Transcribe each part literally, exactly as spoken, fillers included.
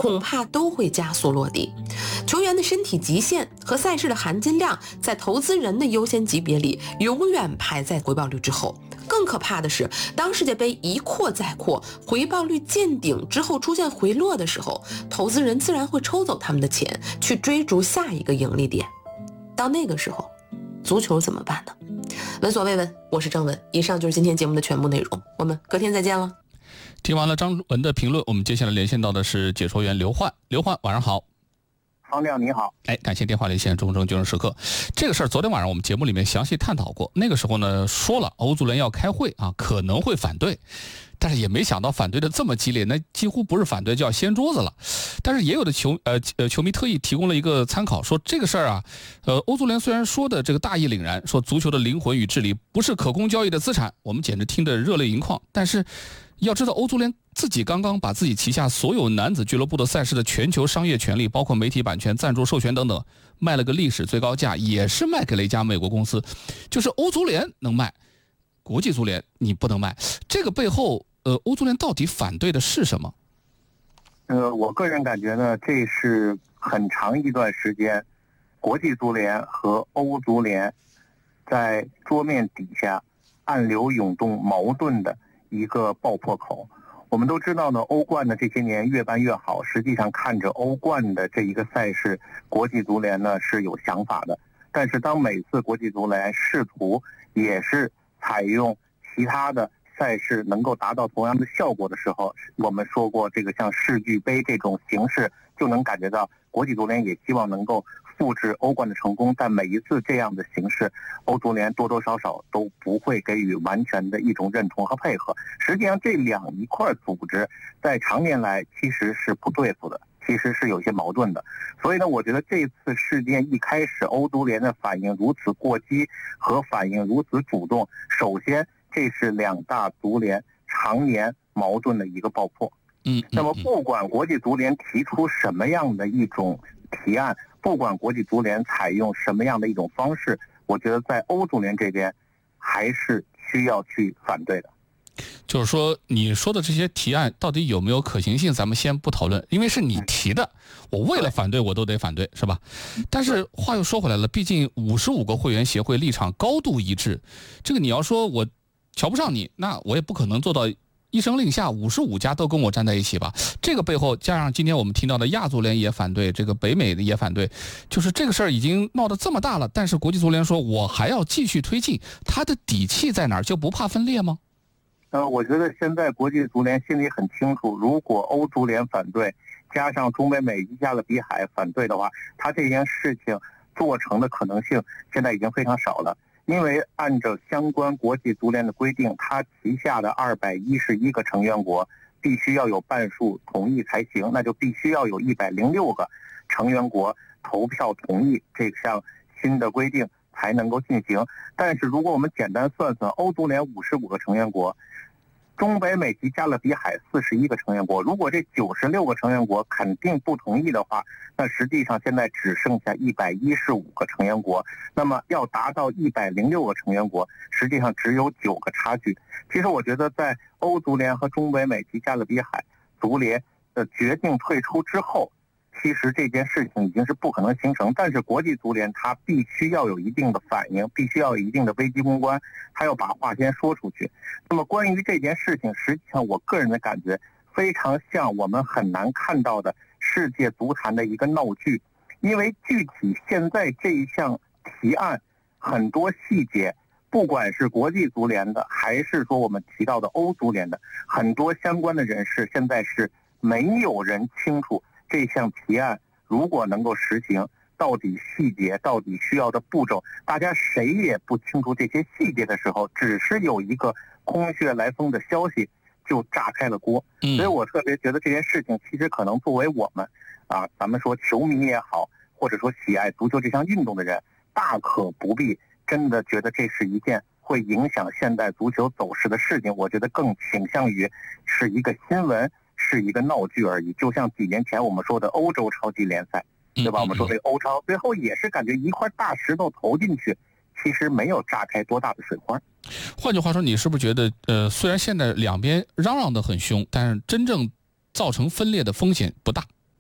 恐怕都会加速落地。球员的身体极限和赛事的含金量在投资人的优先级别里永远排在回报率之后。更可怕的是，当世界杯一扩再扩，回报率见顶之后出现回落的时候，投资人自然会抽走他们的钱，去追逐下一个盈利点。到那个时候，足球怎么办呢？闻所未闻，我是郑文，以上就是今天节目的全部内容，我们隔天再见了。 听完了张文的评论，我们接下来连线到的是解说员刘焕。刘焕，晚上好。 方亮你好。 哎，感谢电话连线中正金融时刻。这个事儿昨天晚上我们节目里面详细探讨过，那个时候呢说了欧足联要开会啊，可能会反对，但是也没想到反对的这么激烈，那几乎不是反对就要掀桌子了。但是也有的球呃呃球迷特意提供了一个参考，说这个事儿啊，呃欧足联虽然说的这个大义凛然，说足球的灵魂与治理不是可供交易的资产，我们简直听得热泪盈眶，但是要知道欧足联自己刚刚把自己旗下所有男子俱乐部的赛事的全球商业权利，包括媒体版权、赞助授权等等，卖了个历史最高价，也是卖给了一家美国公司。就是欧足联能卖，国际足联你不能卖。这个背后呃欧足联到底反对的是什么？ 呃我个人感觉呢，这是很长一段时间国际足联和欧足联在桌面底下暗流涌动矛盾的一个爆破口。我们都知道呢，欧冠呢这些年越办越好，实际上看着欧冠的这一个赛事，国际足联呢是有想法的。但是当每次国际足联试图也是采用其他的赛事能够达到同样的效果的时候，我们说过这个像世俱杯这种形式，就能感觉到国际足联也希望能够复制欧冠的成功，但每一次这样的形式，欧足联多多少少都不会给予完全的一种认同和配合。实际上这两一块组织在常年来其实是不对付的，其实是有些矛盾的。所以呢，我觉得这次事件一开始欧足联的反应如此过激和反应如此主动，首先这是两大足联常年矛盾的一个爆破。 嗯， 那么不管国际足联提出什么样的一种提案，不管国际足联采用什么样的一种方式，我觉得在欧足联这边还是需要去反对的。 就是说你说的这些提案到底有没有可行性，咱们先不讨论，因为是你提的，我为了反对我都得反对，是吧？但是话又说回来了，毕竟五十五个会员协会立场高度一致，这个你要说我瞧不上你，那我也不可能做到一声令下五十五家都跟我站在一起吧。这个背后加上今天我们听到的亚足联也反对，这个北美的也反对，就是这个事儿已经闹得这么大了，但是国际足联说我还要继续推进，他的底气在哪儿？就不怕分裂吗？ 呃，我觉得现在国际足联心里很清楚，如果欧足联反对，加上中北美及加勒比海反对的话，他这件事情做成的可能性现在已经非常少了。因为按照相关国际足联的规定，它旗下的二百一十一个成员国必须要有半数同意才行，那就必须要有一百零六个成员国投票同意这项新的规定才能够进行。但是如果我们简单算算，欧足联五十五个成员国，中北美及加勒比海四十一个成员国，如果这九十六个成员国肯定不同意的话，那实际上现在只剩下一百一十五个成员国，那么要达到一百零六个成员国，实际上只有九个差距。其实我觉得在欧足联和中北美及加勒比海足联的决定退出之后，其实这件事情已经是不可能形成，但是国际足联它必须要有一定的反应，必须要有一定的危机公关，它要把话先说出去。那么关于这件事情，实际上我个人的感觉非常像我们很难看到的世界足坛的一个闹剧，因为具体现在这一项提案很多细节，不管是国际足联的还是说我们提到的欧足联的，很多相关的人士现在是没有人清楚这项提案如果能够实行，到底细节到底需要的步骤，大家谁也不清楚这些细节的时候，只是有一个空穴来风的消息就炸开了锅。所以我特别觉得这件事情其实可能作为我们啊，咱们说球迷也好，或者说喜爱足球这项运动的人，大可不必真的觉得这是一件会影响现代足球走势的事情。我觉得更倾向于是一个新闻，是一个闹剧而已。就像几年前我们说的欧洲超级联赛，对吧？我们说这个欧超最后也是感觉一块大石头投进去，其实没有炸开多大的水花。 换句话说，你是不是觉得呃，虽然现在两边嚷嚷得很凶，但是真正造成分裂的风险不大？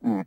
嗯，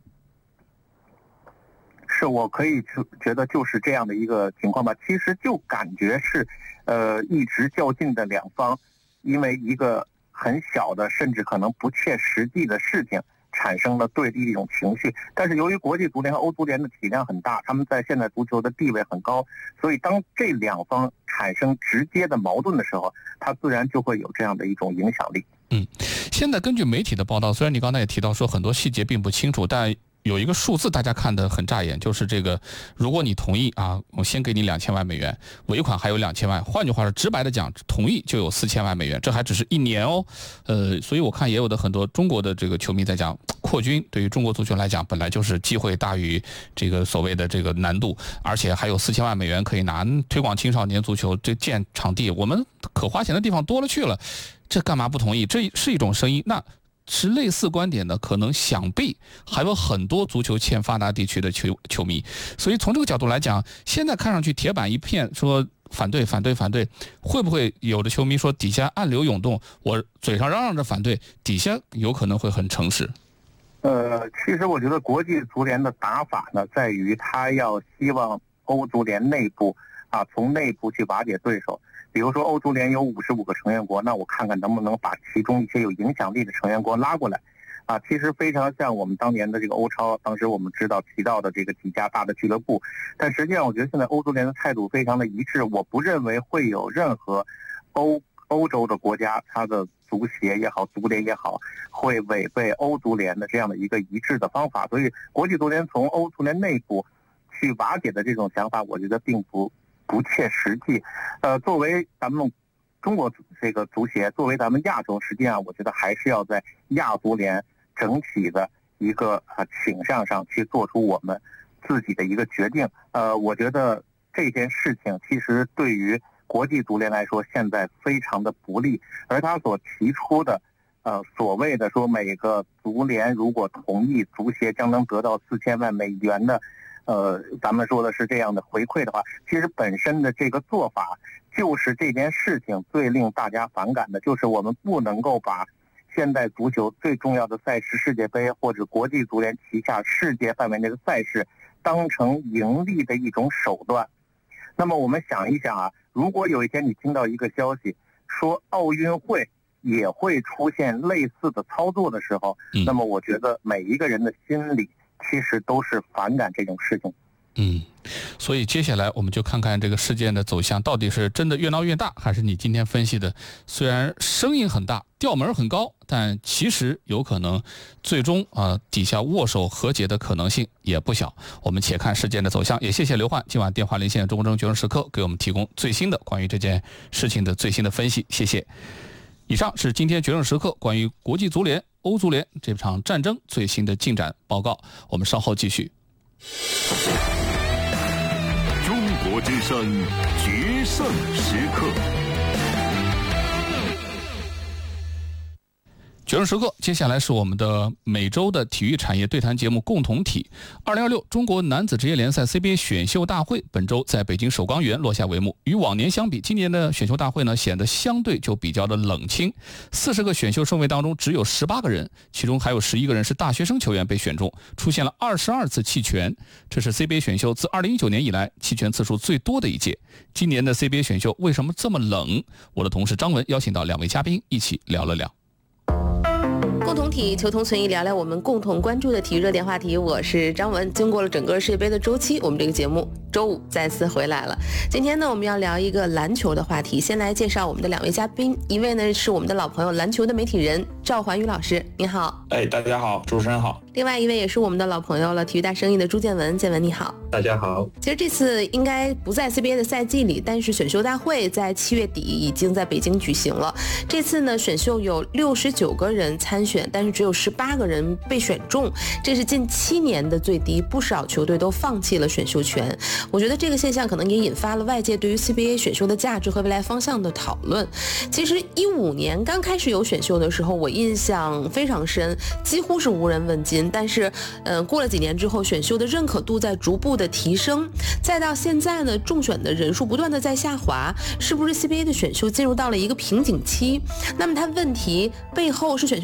是我可以觉得就是这样的一个情况吧。其实就感觉是，呃，一直较劲的两方，因为一个很小的甚至可能不切实际的事情产生了对立的一种情绪。但是由于国际足联和欧足联的体量很大，他们在现代足球的地位很高，所以当这两方产生直接的矛盾的时候，它自然就会有这样的一种影响力。 嗯，现在根据媒体的报道，虽然你刚才也提到说很多细节并不清楚，但有一个数字大家看得很扎眼，就是这个，如果你同意啊，我先给你两千万美元，尾款还有两千万，换句话说，直白的讲，同意就有四千万美元，这还只是一年哦。呃，所以我看也有的很多中国的这个球迷在讲，扩军对于中国足球来讲，本来就是机会大于这个所谓的这个难度，而且还有四千万美元可以拿，推广青少年足球，这建场地，我们可花钱的地方多了去了。这干嘛不同意？这是一种声音。那持类似观点的，可能想必还有很多足球欠发达地区的球球迷。所以从这个角度来讲，现在看上去铁板一片，说反对反对反对，会不会有的球迷说底下暗流涌动？我嘴上嚷嚷着反对，底下有可能会很诚实。 呃，其实我觉得国际足联的打法呢，在于他要希望欧足联内部啊，从内部去瓦解对手。比如说欧足联有五十五个成员国，那我看看能不能把其中一些有影响力的成员国拉过来，啊，其实非常像我们当年的这个欧超，当时我们知道提到的这个几家大的俱乐部，但实际上我觉得现在欧足联的态度非常的一致，我不认为会有任何欧欧洲的国家，它的足协也好，足联也好，会违背欧足联的这样的一个一致的方法，所以国际足联从欧足联内部去瓦解的这种想法，我觉得并不。不切实际，呃，作为咱们中国这个足协，作为咱们亚洲，实际上我觉得还是要在亚足联整体的一个呃倾向上去做出我们自己的一个决定。呃，我觉得这件事情其实对于国际足联来说，现在非常的不利，而他所提出的呃所谓的说每个足联如果同意，足协将能得到四千万美元的。呃，咱们说的是这样的回馈的话，其实本身的这个做法就是这件事情最令大家反感的，就是我们不能够把现代足球最重要的赛事世界杯或者国际足联旗下世界范围内的赛事当成盈利的一种手段。那么我们想一想啊，如果有一天你听到一个消息说奥运会也会出现类似的操作的时候，嗯、那么我觉得每一个人的心里其实都是反感这种事情。 嗯，所以接下来我们就看看这个事件的走向到底是真的越闹越大，还是你今天分析的虽然声音很大，调门很高，但其实有可能最终啊、呃、底下握手和解的可能性也不小。我们且看事件的走向。也谢谢刘焕今晚电话连线中国决胜时刻给我们提供最新的关于这件事情的最新的分析，谢谢。以上是今天决胜时刻关于国际足联、欧足联这场战争最新的进展报告，我们稍后继续。 中国之声决胜时刻。 决胜时刻，接下来是我们的每周的体育产业对谈节目共同体。二零二六中国男子职业联赛 C B A 选秀大会本周在北京首钢园落下帷幕。与往年相比，今年的选秀大会呢显得相对就比较的冷清。四十个选秀顺位当中只有十八个人，其中还有十一个人是大学生球员被选中，出现了二十二次弃权，这是 C B A 选秀自二零一九年以来弃权次数最多的一届。今年的 C B A 选秀为什么这么冷？我的同事张文邀请到两位嘉宾一起聊了聊。 共同体求同存异，聊聊我们共同关注的体育热点话题。我是张文。经过了整个世界杯的周期，我们这个节目周五再次回来了。今天呢，我们要聊一个篮球的话题。先来介绍我们的两位嘉宾，一位呢是我们的老朋友，篮球的媒体人赵环宇老师，你好。 哎，大家好，主持人好。 另外一位也是我们的老朋友了，体育大生意的朱建文，建文你好。 大家好。 其实这次应该不在 C B A 的赛季里，但是选秀大会在七月底已经在北京举行了。这次呢，选秀有六十九个人参选，但是只有十八个人被选中，这是近七年的最低，不少球队都放弃了选秀权。我觉得这个现象可能也引发了外界对于 C B A 选秀的价值和未来方向的讨论。其实一五年刚开始有选秀的时候，我印象非常深，几乎是无人问津。但是，嗯、呃，过了几年之后，选秀的认可度在逐步的提升，再到现在呢，中选的人数不断的在下滑，是不是 C B A 的选秀进入到了一个瓶颈期？那么它问题背后是选秀的机制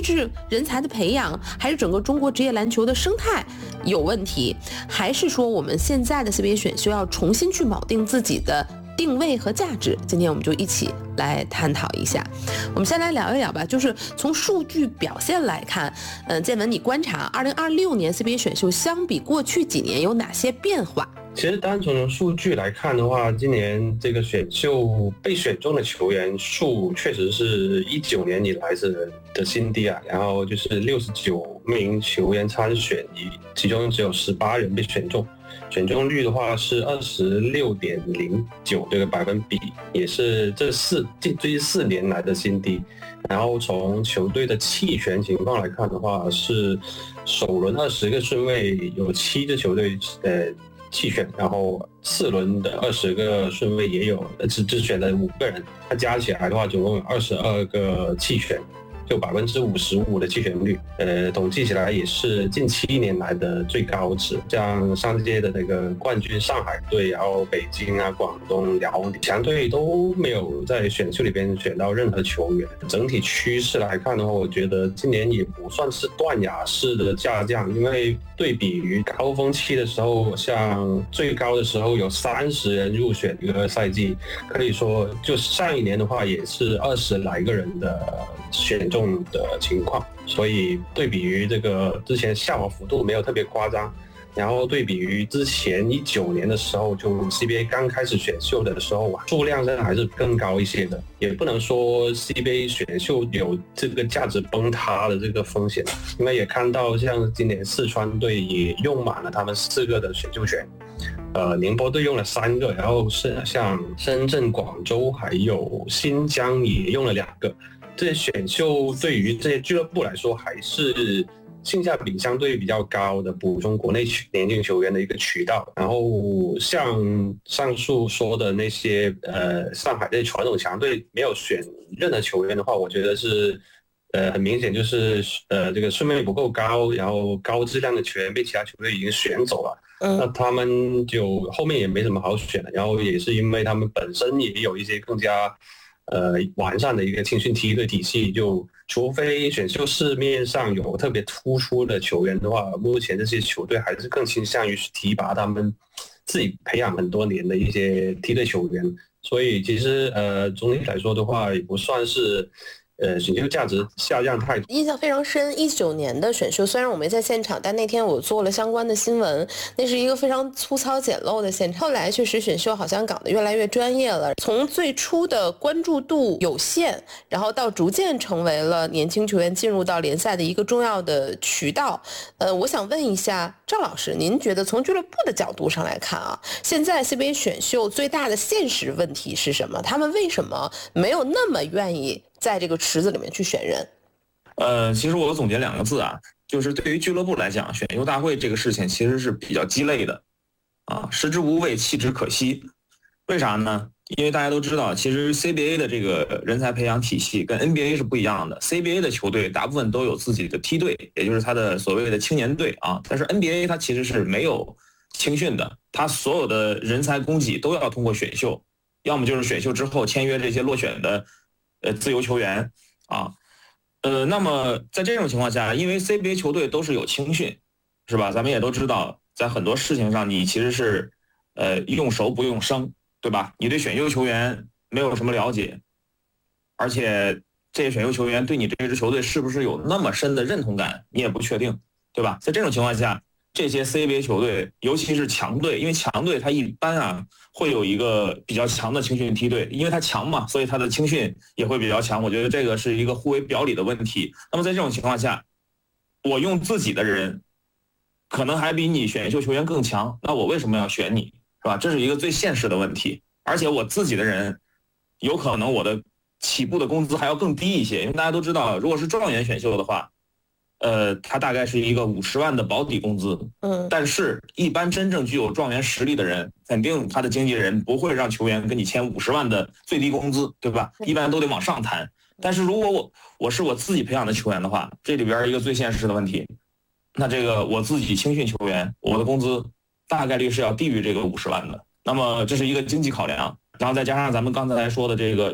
制、人才的培养，还是整个中国职业篮球的生态有问题，还是说我们现在的 C B A 选秀要重新去锚定自己的定位和价值？今天我们就一起来探讨一下。我们先来聊一聊吧，就是从数据表现来看，嗯、呃，建文，你观察二零二六年 C B A 选秀相比过去几年有哪些变化？ 其实单纯从数据来看的话，今年这个选秀被选中的球员数确实是一九年以来是的新低啊。然后就是六十九名球员参选，其中只有十八人被选中，选中率的话是二十六点零九这个百分比，也是这四近最近四年来的新低。然后从球队的弃权情况来看的话，是首轮二十个顺位有七支球队呃。弃选，然后四轮的二十个顺位也有只只选了五个人，它加起来的话总共有二十二个弃选，就百分之五十五的弃权率，呃，统计起来也是近七年来的最高值。像上届的那个冠军上海队，然后北京啊、广东、辽宁强队都没有在选秀里边选到任何球员。整体趋势来看的话，我觉得今年也不算是断崖式的下降，因为对比于高峰期的时候，像最高的时候有三十人入选一个赛季，可以说就上一年的话也是二十来个人的选中的情况，所以对比于这个之前下滑幅度没有特别夸张，然后对比于之前一九年的时候，就 C B A 刚开始选秀的时候啊，数量上还是更高一些的，也不能说 C B A 选秀有这个价值崩塌的这个风险，因为也看到像今年四川队也用满了他们四个的选秀权，呃，宁波队用了三个，然后是像深圳、广州还有新疆也用了两个。这些选秀对于这些俱乐部来说还是性价比相对比较高的补充国内年轻球员的一个渠道。然后像上述说的那些呃上海这些传统强队没有选任何球员的话，我觉得是呃很明显就是呃这个顺位不够高，然后高质量的球员被其他球队已经选走了，嗯、那他们就后面也没什么好选的。然后也是因为他们本身也有一些更加呃，完善的一个青训梯队体系，就除非选秀市面上有特别突出的球员的话，目前这些球队还是更倾向于提拔他们自己培养很多年的一些梯队球员。所以其实呃，总体来说的话，也不算是呃选秀价值下降太多。 印象非常深，一九年的选秀虽然我没在现场，但那天我做了相关的新闻，那是一个非常粗糙简陋的现场。后来确实选秀好像搞得越来越专业了，从最初的关注度有限，然后到逐渐成为了年轻球员进入到联赛的一个重要的渠道。呃，我想问一下赵老师，您觉得从俱乐部的角度上来看啊，现在 C B A 选秀最大的现实问题是什么？他们为什么没有那么愿意在这个池子里面去选人？ 呃，其实我总结两个字啊，就是对于俱乐部来讲，选秀大会这个事情其实是比较鸡肋的，啊，食之无味，弃之可惜。为啥呢？因为大家都知道，其实 C B A 的这个人才培养体系跟 N B A 是不一样的。C B A 的球队大部分都有自己的梯队，也就是他的所谓的青年队啊，但是 N B A 它其实是没有青训的，它所有的人才供给都要通过选秀，要么就是选秀之后签约这些落选的呃自由球员啊。呃，那么在这种情况下，因为 C B A 球队都是有青训，是吧？咱们也都知道，在很多事情上你其实是呃用熟不用生，对吧？你对选秀球员没有什么了解，而且这些选秀球员对你这支球队是不是有那么深的认同感，你也不确定，对吧？在这种情况下，这些 C B A 球队，尤其是强队，因为强队它一般啊会有一个比较强的青训梯队，因为它强嘛，所以它的青训也会比较强。我觉得这个是一个互为表里的问题。那么在这种情况下，我用自己的人可能还比你选秀球员更强，那我为什么要选你，是吧？这是一个最现实的问题。而且我自己的人有可能我的起步的工资还要更低一些，因为大家都知道，如果是状元选秀的话，呃，他大概是一个五十万的保底工资，嗯，但是一般真正具有状元实力的人，肯定他的经纪人不会让球员跟你签五十万的最低工资，对吧？一般都得往上谈。但是如果我我是我自己培养的球员的话，这里边一个最现实的问题，那这个我自己青训球员，我的工资大概率是要低于这个五十万的。那么这是一个经济考量，然后再加上咱们刚才说的这个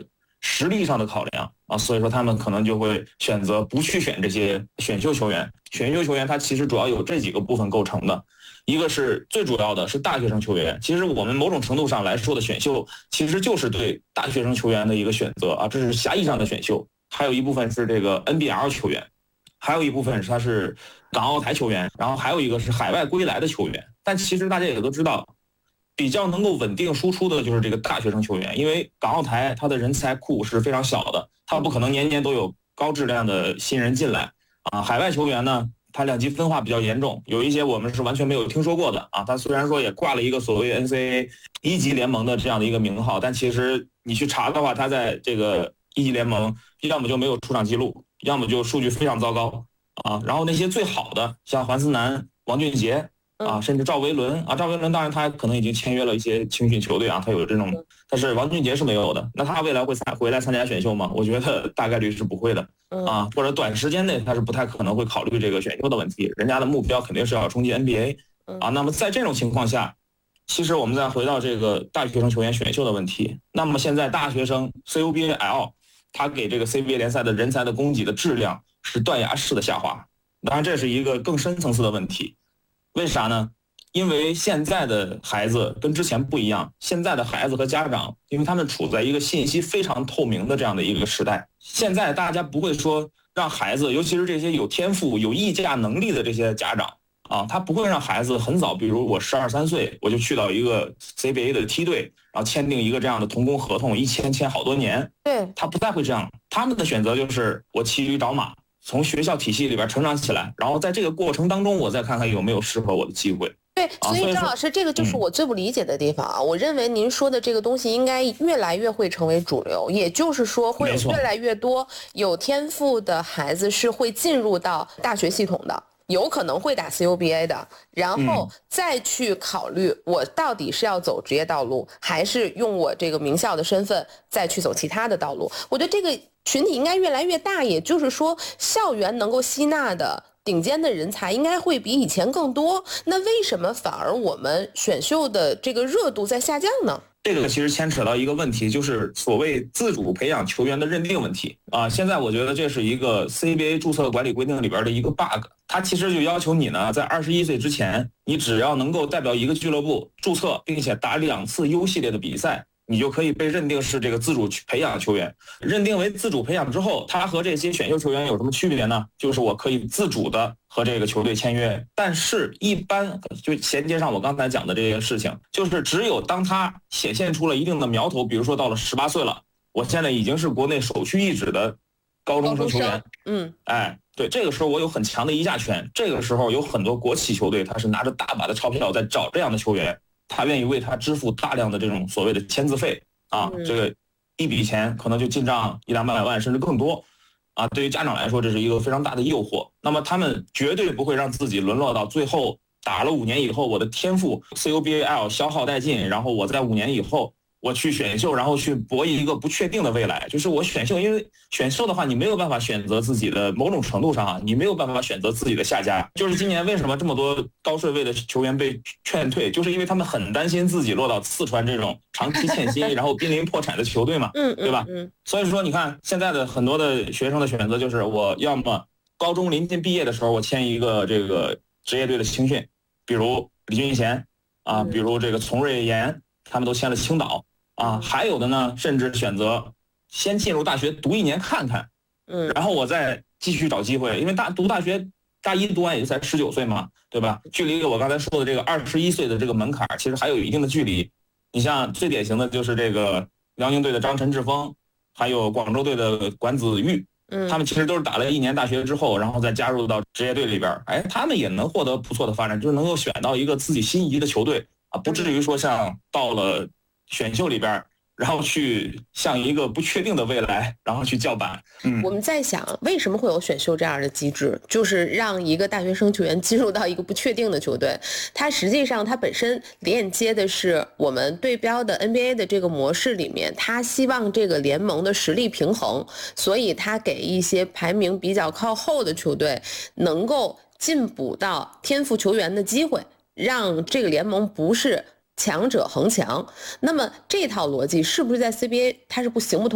实力上的考量啊，所以说他们可能就会选择不去选这些选秀球员。选秀球员它其实主要有这几个部分构成的，一个是最主要的是大学生球员。其实我们某种程度上来说的选秀，其实就是对大学生球员的一个选择啊，这是狭义上的选秀。还有一部分是这个 N B L 球员，还有一部分是他是港澳台球员，然后还有一个是海外归来的球员。但其实大家也都知道，比较能够稳定输出的就是这个大学生球员，因为港澳台它的人才库是非常小的，它不可能年年都有高质量的新人进来啊。海外球员呢，它两极分化比较严重，有一些我们是完全没有听说过的啊。它虽然说也挂了一个所谓 N C A A 一级联盟的这样的一个名号，但其实你去查的话，它在这个一级联盟要么就没有出场记录，要么就数据非常糟糕啊。然后那些最好的，像黄思南、王俊杰啊，甚至赵维伦啊，赵维伦当然他可能已经签约了一些青训球队啊，他有这种，但是王俊杰是没有的。那他未来会参回来参加选秀吗？我觉得大概率是不会的啊，或者短时间内他是不太可能会考虑这个选秀的问题。人家的目标肯定是要冲击 N B A 啊。那么在这种情况下，其实我们再回到这个大学生球员选秀的问题，那么现在大学生 C U B A L 他给这个 C B A 联赛的人才的供给的质量是断崖式的下滑，当然这是一个更深层次的问题。为啥呢？因为现在的孩子跟之前不一样，现在的孩子和家长，因为他们处在一个信息非常透明的这样的一个时代，现在大家不会说让孩子，尤其是这些有天赋、有议价能力的这些家长啊，他不会让孩子很早，比如我十二三岁我就去到一个 C B A 的梯队，然后签订一个这样的同工合同，一签签好多年， 对， 他不再会这样。他们的选择就是我骑驴找马，从学校体系里边成长起来，然后在这个过程当中，我再看看有没有适合我的机会。 对，所以张老师，这个就是我最不理解的地方啊！我认为您说的这个东西应该越来越会成为主流，也就是说，会有越来越多有天赋的孩子是会进入到大学系统的，有可能会打 C U B A 的，然后再去考虑我到底是要走职业道路，还是用我这个名校的身份再去走其他的道路。我觉得这个群体应该越来越大，也就是说，校园能够吸纳的顶尖的人才应该会比以前更多，那为什么反而我们选秀的这个热度在下降呢？ 这个其实牵扯到一个问题，就是所谓自主培养球员的认定问题啊。现在我觉得这是一个 C B A 注册管理规定里边的一个 bug， 它其实就要求你呢，在二十一岁之前，你只要能够代表一个俱乐部注册，并且打两次 U 系列的比赛，你就可以被认定是这个自主培养球员。认定为自主培养之后，他和这些选秀球员有什么区别呢？就是我可以自主的和这个球队签约，但是一般就衔接上我刚才讲的这些事情，就是只有当他显现出了一定的苗头，比如说到了十八岁了，我现在已经是国内首屈一指的高中生球员， 嗯， 哎，对，这个时候我有很强的议价权，这个时候有很多国企球队他是拿着大把的钞票在找这样的球员，他愿意为他支付大量的这种所谓的签字费啊，这个一笔钱可能就进账一两百万甚至更多啊。对于家长来说，这是一个非常大的诱惑。那么他们绝对不会让自己沦落到最后打了五年以后，我的天赋 C U B A L 消耗殆尽，然后我在五年以后我去选秀，然后去博弈一个不确定的未来。就是我选秀，因为选秀的话，你没有办法选择自己的某种程度上啊，你没有办法选择自己的下家。就是今年为什么这么多高顺位的球员被劝退，就是因为他们很担心自己落到四川这种长期欠薪，然后濒临破产的球队嘛，对吧？所以说，你看现在的很多的学生的选择就是，我要么高中临近毕业的时候，我签一个这个职业队的青训，比如李俊贤啊，比如这个丛瑞岩，他们都签了青岛。啊，还有的呢，甚至选择先进入大学读一年看看， 嗯， 然后我再继续找机会，因为大读大学大一读完也就才十九岁嘛，对吧？距离我刚才说的这个二十一岁的这个门槛，其实还有一定的距离。你像最典型的就是这个辽宁队的张陈志峰，还有广州队的管子玉， 嗯， 他们其实都是打了一年大学之后，然后再加入到职业队里边，哎，他们也能获得不错的发展，就是能够选到一个自己心仪的球队啊，不至于说像到了选秀里边，然后去向一个不确定的未来，然后去叫板。嗯， 我们在想，为什么会有选秀这样的机制？就是让一个大学生球员进入到一个不确定的球队，它实际上它本身连接的是我们对标的 N B A 的这个模式里面，它希望这个联盟的实力平衡，所以它给一些排名比较靠后的球队能够进补到天赋球员的机会，让这个联盟不是强者恒强。那么这套逻辑是不是在 C B A 它是不行不通的？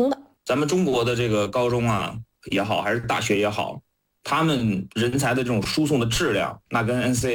咱们中国的这个高中啊也好，还是大学也好，他们人才的这种输送的质量，那跟 N C